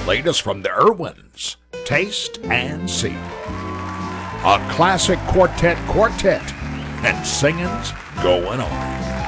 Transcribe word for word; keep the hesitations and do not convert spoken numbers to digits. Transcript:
latest from the Irwins. Taste and see. A classic quartet quartet and singing's going on.